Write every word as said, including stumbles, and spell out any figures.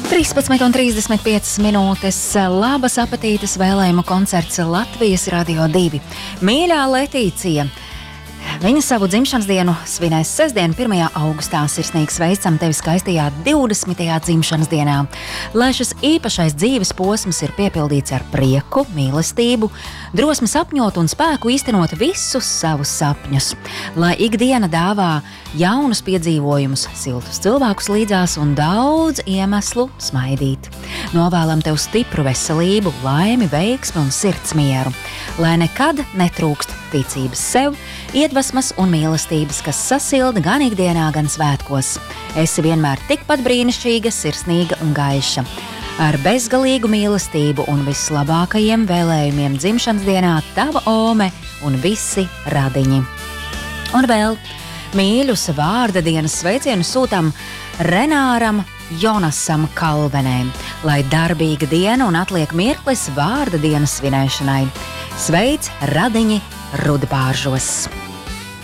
trīspadsmit un trīsdesmit piecas minūtes. Labas apetītes vēlējumu koncerts Latvijas Radio divi. Mīļā Letīcija, viņa savu dzimšanas dienu svinēs sestdien, pirmajā augustā. Sirsnīgi sveicam tevi skaistajā divdesmitajā dzimšanas dienā. Lai šis īpašais dzīves posms ir piepildīts ar prieku, mīlestību, drosmi sapņot un spēku īstenot visus savus sapņus. Lai ikdiena dāvā jaunus piedzīvojumus, siltus cilvēkus līdzās un daudz iemeslu smaidīt. Novēlam tev stipru veselību, laimi, veiksmi un sirdsmieru. Lai nekad netrūkst ticības sev, iedvesmas un mīlestības, kas sasilda gan ikdienā, gan svētkos. Esi vienmēr tikpat brīnišķīga, sirsnīga un gaiša. Ar bezgalīgu mīlestību un vislabākajiem vēlējumiem dzimšanas dienā tava Ome un visi radiņi. Un vēl mīļus vārda dienas sveicienus sūtam Renāram Jonasam Kalvenēm, lai darbīga diena un atliek mirklis vārda dienas svinēšanai. Sveic radiņi Rudbāržos!